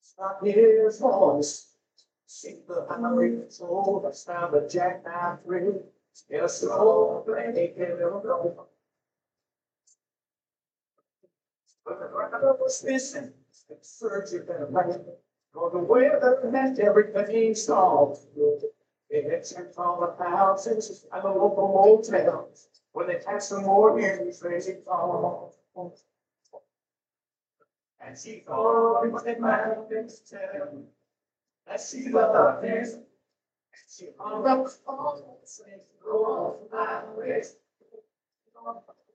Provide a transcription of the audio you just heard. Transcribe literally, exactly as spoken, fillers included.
Stop his voice. Sing the highway soul, the sound of jackknife ring. It's a slow break in the road. But the brother was missing, searching for the man. For the weather meant everything solved. They checked all the houses and the local motels. When they had some more years, they called. And she thought it was a man next to him. And she loved him. She hung up the phone and said, go off my waist.